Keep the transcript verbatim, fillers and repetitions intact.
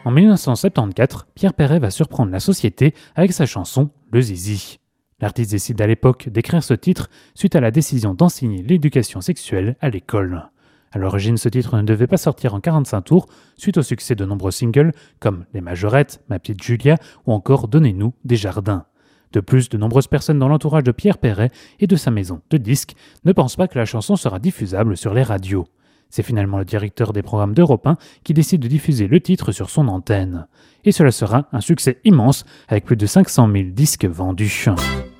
En dix-neuf cent soixante-quatorze, Pierre Perret va surprendre la société avec sa chanson Le Zizi. L'artiste décide à l'époque d'écrire ce titre suite à la décision d'enseigner l'éducation sexuelle à l'école. À l'origine, ce titre ne devait pas sortir en quarante-cinq tours suite au succès de nombreux singles comme Les Majorettes, Ma petite Julia ou encore Donnez-nous des jardins. De plus, de nombreuses personnes dans l'entourage de Pierre Perret et de sa maison de disques ne pensent pas que la chanson sera diffusable sur les radios. C'est finalement le directeur des programmes d'Europe un qui décide de diffuser le titre sur son antenne. Et cela sera un succès immense avec plus de cinq cent mille disques vendus.